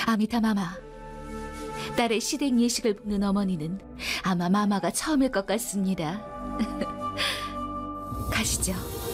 아미타 마마, 딸의 시댁 예식을 보는 어머니는 아마 마마가 처음일 것 같습니다. 가시죠.